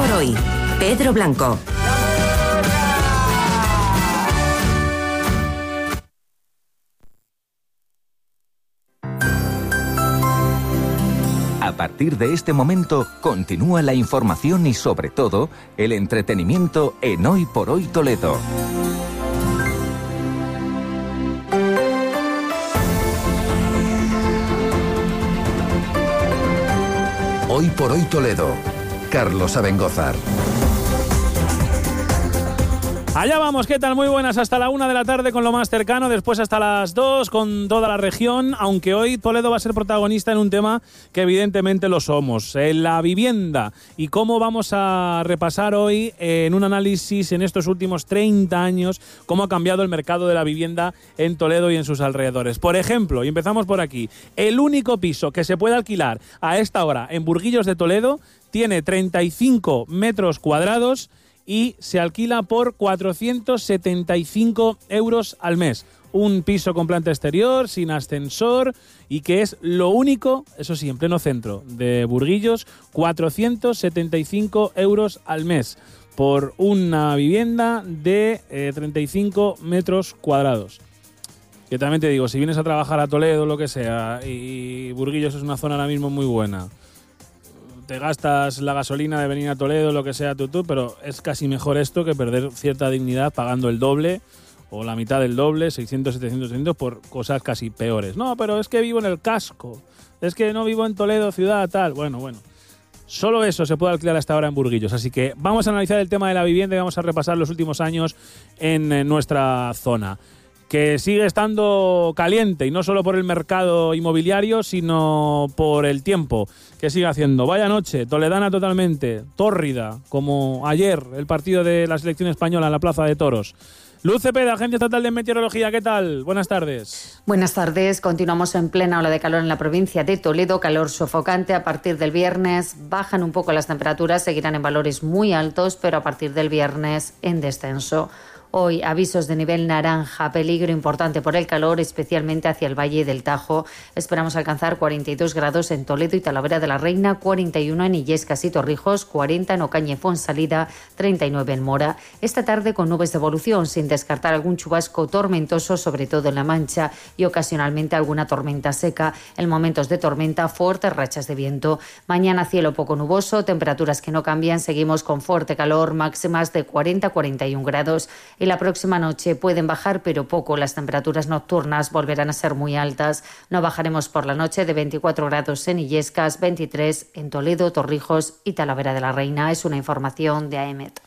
por hoy. Pedro Blanco. A partir de este momento, continúa la información y, sobre todo, el entretenimiento en Hoy por Hoy Toledo. Hoy por Hoy Toledo. Carlos Abengózar. Allá vamos, ¿qué tal? Muy buenas, hasta la 1 de la tarde con lo más cercano, después hasta las 2 con toda la región, aunque hoy Toledo va a ser protagonista en un tema que evidentemente lo somos, la vivienda, y cómo vamos a repasar hoy en un análisis en estos últimos 30 años cómo ha cambiado el mercado de la vivienda en Toledo y en sus alrededores. Por ejemplo, y empezamos por aquí, el único piso que se puede alquilar a esta hora en Burguillos de Toledo tiene 35 metros cuadrados y se alquila por 475 euros al mes. Un piso con planta exterior, sin ascensor, y que es lo único, eso sí, en pleno centro de Burguillos, 475 euros al mes por una vivienda de 35 metros cuadrados. Que también te digo, si vienes a trabajar a Toledo, lo que sea, y Burguillos es una zona ahora mismo muy buena, te gastas la gasolina de venir a Toledo, lo que sea, tú, pero es casi mejor esto que perder cierta dignidad pagando el doble o la mitad del doble, 600, 700, 700, por cosas casi peores. No, pero es que vivo en el casco, es que no vivo en Toledo, ciudad, tal. Bueno. Solo eso se puede alquilar hasta ahora en Burguillos. Así que vamos a analizar el tema de la vivienda y vamos a repasar los últimos años en nuestra zona, que sigue estando caliente, y no solo por el mercado inmobiliario, sino por el tiempo que sigue haciendo. Vaya noche, toledana totalmente, tórrida, como ayer el partido de la selección española en la Plaza de Toros. Luz Cepeda, Agencia Estatal de Meteorología, ¿qué tal? Buenas tardes. Buenas tardes, continuamos en plena ola de calor en la provincia de Toledo, calor sofocante. A partir del viernes bajan un poco las temperaturas, seguirán en valores muy altos, pero a partir del viernes en descenso. Hoy avisos de nivel naranja, peligro importante por el calor, especialmente hacia el Valle del Tajo. Esperamos alcanzar 42 grados en Toledo y Talavera de la Reina, 41 en Illescas y Torrijos, 40 en Ocaña y Fonsalida, 39 en Mora. Esta tarde con nubes de evolución, sin descartar algún chubasco tormentoso, sobre todo en La Mancha, y ocasionalmente alguna tormenta seca. En momentos de tormenta, fuertes rachas de viento. Mañana cielo poco nuboso, temperaturas que no cambian, seguimos con fuerte calor, máximas de 40-41 grados. Y la próxima noche pueden bajar, pero poco. Las temperaturas nocturnas volverán a ser muy altas. No bajaremos por la noche, de 24 grados en Illescas, 23 en Toledo, Torrijos y Talavera de la Reina. Es una información de AEMET.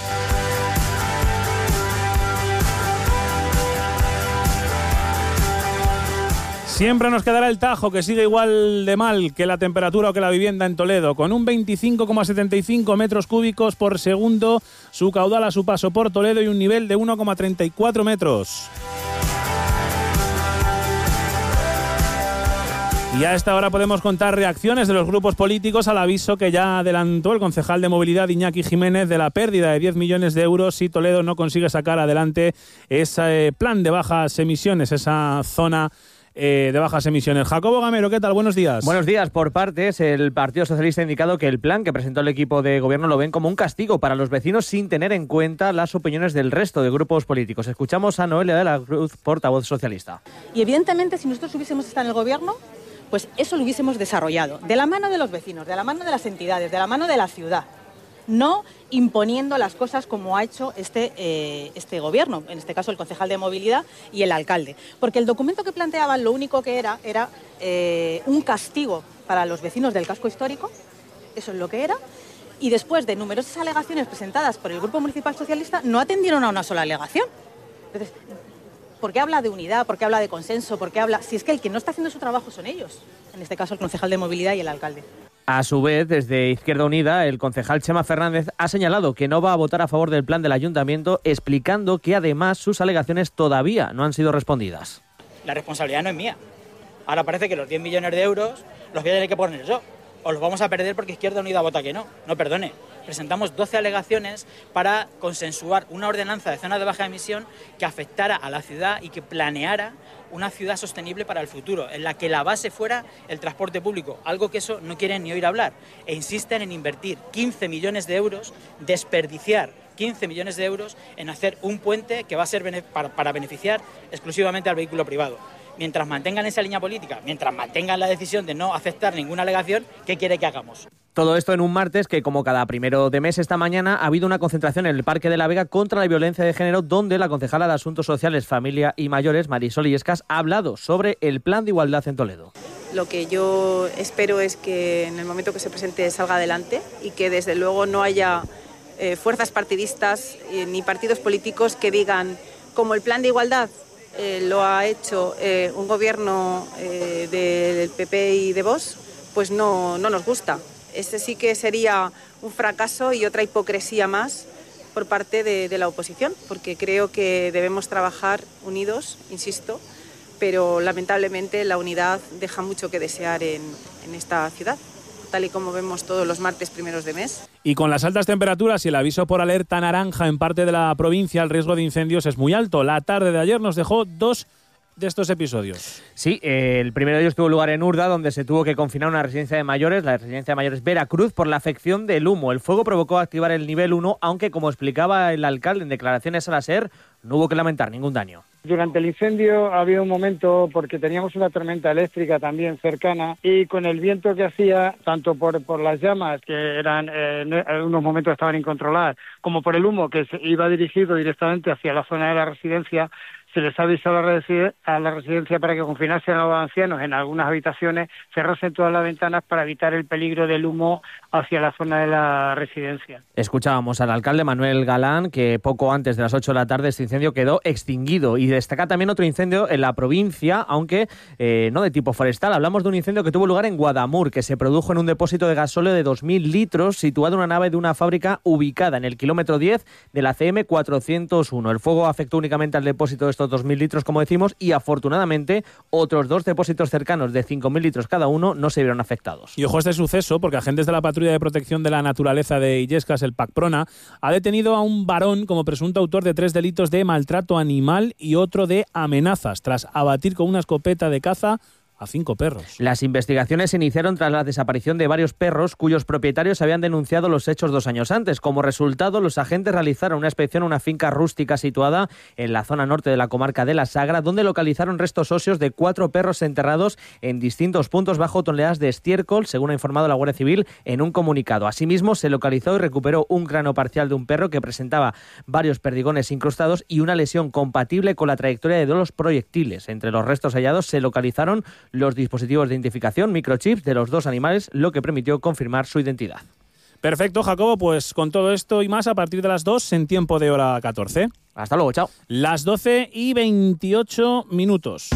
Siempre nos quedará el Tajo, que sigue igual de mal que la temperatura o que la vivienda en Toledo, con un 25,75 metros cúbicos por segundo su caudal a su paso por Toledo y un nivel de 1,34 metros. Y a esta hora podemos contar reacciones de los grupos políticos al aviso que ya adelantó el concejal de Movilidad Iñaki Jiménez de la pérdida de 10 millones de euros si Toledo no consigue sacar adelante ese plan de bajas emisiones, esa zona de bajas emisiones. Jacobo Gamero, ¿qué tal? Buenos días. Buenos días. Por partes, el Partido Socialista ha indicado que el plan que presentó el equipo de gobierno lo ven como un castigo para los vecinos sin tener en cuenta las opiniones del resto de grupos políticos. Escuchamos a Noelia de la Cruz, portavoz socialista. Y evidentemente, si nosotros hubiésemos estado en el gobierno, pues eso lo hubiésemos desarrollado de la mano de los vecinos, de la mano de las entidades, de la mano de la ciudad. No imponiendo las cosas como ha hecho este gobierno, en este caso el concejal de Movilidad y el alcalde. Porque el documento que planteaban lo único que era un castigo para los vecinos del casco histórico, eso es lo que era, y después de numerosas alegaciones presentadas por el Grupo Municipal Socialista, no atendieron a una sola alegación. Entonces, ¿por qué habla de unidad? ¿Por qué habla de consenso? ¿Por qué habla...? Si es que el que no está haciendo su trabajo son ellos, en este caso el concejal de Movilidad y el alcalde. A su vez, desde Izquierda Unida, el concejal Chema Fernández ha señalado que no va a votar a favor del plan del ayuntamiento, explicando que además sus alegaciones todavía no han sido respondidas. La responsabilidad no es mía. Ahora parece que los 10 millones de euros los voy a tener que poner yo. O los vamos a perder porque Izquierda Unida vota que no. No, perdone. presentamos 12 alegaciones para consensuar una ordenanza de zonas de baja emisión que afectara a la ciudad y que planeara una ciudad sostenible para el futuro, en la que la base fuera el transporte público, algo que eso no quieren ni oír hablar, e insisten en invertir 15 millones de euros, desperdiciar 15 millones de euros en hacer un puente que va a ser para beneficiar exclusivamente al vehículo privado. Mientras mantengan esa línea política, mientras mantengan la decisión de no aceptar ninguna alegación, ¿qué quiere que hagamos? Todo esto en un martes que, como cada primero de mes, esta mañana ha habido una concentración en el Parque de la Vega contra la violencia de género, donde la concejala de Asuntos Sociales, Familia y Mayores, Marisol Illescas, ha hablado sobre el plan de igualdad en Toledo. Lo que yo espero es que en el momento que se presente salga adelante y que desde luego no haya fuerzas partidistas ni partidos políticos que digan, como el plan de igualdad lo ha hecho un gobierno del PP y de Vox, pues no nos gusta. Ese sí que sería un fracaso y otra hipocresía más por parte de la oposición, porque creo que debemos trabajar unidos, insisto, pero lamentablemente la unidad deja mucho que desear en esta ciudad, tal y como vemos todos los martes primeros de mes. Y con las altas temperaturas y el aviso por alerta naranja en parte de la provincia, el riesgo de incendios es muy alto. La tarde de ayer nos dejó 2 de estos episodios. Sí, el primero de ellos tuvo lugar en Urda, donde se tuvo que confinar una residencia de mayores, la residencia de mayores Veracruz, por la afección del humo. El fuego provocó activar el nivel 1, aunque, como explicaba el alcalde en declaraciones a la SER, no hubo que lamentar ningún daño. Durante el incendio había un momento, porque teníamos una tormenta eléctrica también cercana, y con el viento que hacía, tanto por las llamas, que eran en unos momentos estaban incontroladas, como por el humo que se iba dirigido directamente hacia la zona de la residencia, se les ha avisado a la residencia para que confinasen a los ancianos en algunas habitaciones, cerrasen todas las ventanas para evitar el peligro del humo hacia la zona de la residencia. Escuchábamos al alcalde Manuel Galán, que poco antes de las 8 de la tarde este incendio quedó extinguido. Y destaca también otro incendio en la provincia, aunque no de tipo forestal. Hablamos de un incendio que tuvo lugar en Guadamur, que se produjo en un depósito de gasóleo de 2.000 litros, situado en una nave de una fábrica ubicada en el kilómetro 10 de la CM 401. El fuego afectó únicamente al depósito de estos 2.000 litros, como decimos, y afortunadamente otros 2 depósitos cercanos de 5.000 litros cada uno no se vieron afectados. Y ojo a este suceso, porque agentes de la Patrulla de Protección de la Naturaleza de Illescas, el PACPRONA, ha detenido a un varón como presunto autor de 3 delitos de maltrato animal y otro de amenazas, tras abatir con una escopeta de caza a 5 perros. Las investigaciones se iniciaron tras la desaparición de varios perros cuyos propietarios habían denunciado los hechos 2 años antes. Como resultado, los agentes realizaron una inspección a una finca rústica situada en la zona norte de la comarca de La Sagra, donde localizaron restos óseos de 4 perros enterrados en distintos puntos bajo toneladas de estiércol, según ha informado la Guardia Civil en un comunicado. Asimismo, se localizó y recuperó un cráneo parcial de un perro que presentaba varios perdigones incrustados y una lesión compatible con la trayectoria de los proyectiles. Entre los restos hallados se localizaron los dispositivos de identificación, microchips de los 2 animales, lo que permitió confirmar su identidad. Perfecto, Jacobo, pues con todo esto y más a partir de las 2 en tiempo de hora 14. Hasta luego, chao. Las 12:28.